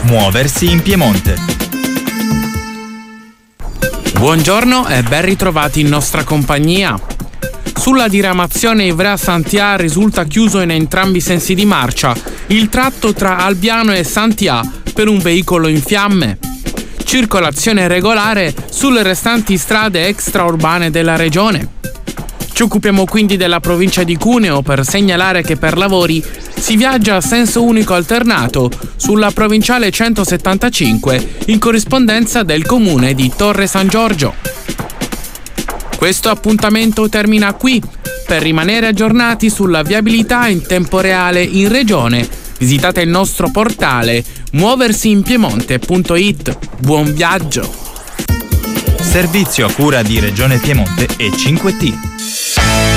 Muoversi in Piemonte. Buongiorno e ben ritrovati in nostra compagnia. Sulla diramazione Ivrea-Santhià risulta chiuso in entrambi i sensi di marcia il tratto tra Albiano e Santhià per un veicolo in fiamme. Circolazione regolare sulle restanti strade extraurbane della regione. Ci occupiamo quindi della provincia di Cuneo per segnalare che per lavori si viaggia a senso unico alternato sulla provinciale 175 in corrispondenza del comune di Torre San Giorgio. Questo appuntamento termina qui. Per rimanere aggiornati sulla viabilità in tempo reale in regione, visitate il nostro portale muoversiinpiemonte.it. Buon viaggio! Servizio a cura di Regione Piemonte e 5T.